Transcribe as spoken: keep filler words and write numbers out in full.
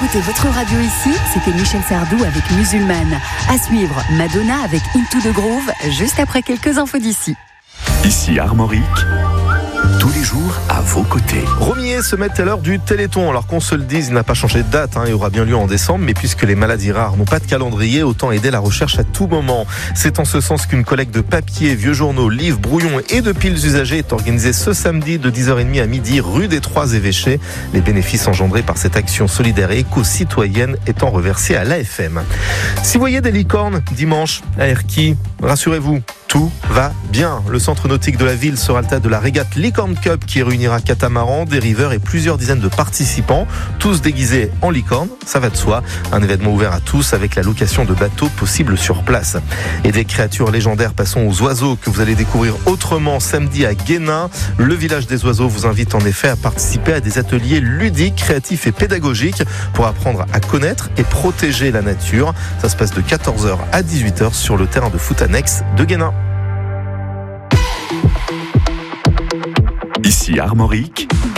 écoutez votre radio ici, c'était Michel Sardou avec Musulmane. À suivre, Madonna avec Into the Groove, juste après quelques infos d'ici. Ici Armorique, tous les jours à vos côtés. Romier se met à l'heure du Téléthon. Alors qu'on se le dise, il n'a pas changé de date, hein, il aura bien lieu en décembre, mais puisque les maladies rares n'ont pas de calendrier, autant aider la recherche à tout moment. C'est en ce sens qu'une collecte de papier, vieux journaux, livres, brouillons et de piles usagées est organisée ce samedi de dix heures trente à midi, rue des Trois Évêchés. Les bénéfices engendrés par cette action solidaire et éco-citoyenne étant reversés à l'A F M. Si vous voyez des licornes dimanche à Erquy, rassurez-vous, tout va bien. Le centre nautique de la ville sera le stade de la régate Licorne Cup qui réunira catamarans, dériveurs et plusieurs dizaines de participants, tous déguisés en licorne, ça va de soi. Un événement ouvert à tous avec la location de bateaux possible sur place. Et des créatures légendaires, passons aux oiseaux que vous allez découvrir autrement samedi à Guénin. Le village des oiseaux vous invite en effet à participer à des ateliers ludiques, créatifs et pédagogiques pour apprendre à connaître et protéger la nature. Ça se passe de quatorze heures à dix-huit heures sur le terrain de foot annexe de Guénin. Ici Armorique,